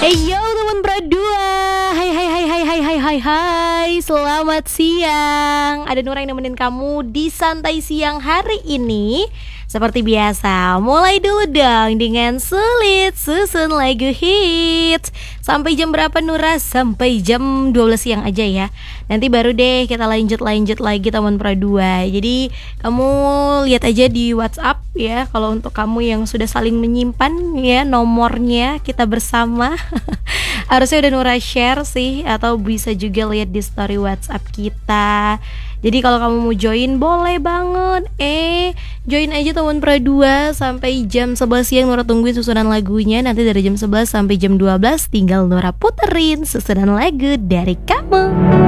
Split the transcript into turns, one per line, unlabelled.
Hey yo teman berdua. Hai hai hai hai hai hai hai hai. Selamat siang. Ada Nura yang nemenin kamu di santai siang hari ini. Seperti biasa, mulai dulu dong dengan Sulit susun lagu hits. Sampai jam berapa Nura? Sampai jam 12 siang aja ya. Nanti baru deh kita lanjut lagi teman berdua. Jadi kamu lihat aja di WhatsApp ya. Kalau untuk kamu yang sudah saling menyimpan ya nomornya kita bersama. Harusnya udah Nura share sih, atau bisa juga lihat di story WhatsApp kita. Jadi kalau kamu mau join boleh banget. Join aja teman Pra2 sampai jam 11 siang. Nura tungguin susunan lagunya. Nanti dari jam 11 sampai jam 12 tinggal Nura puterin susunan lagu dari kamu.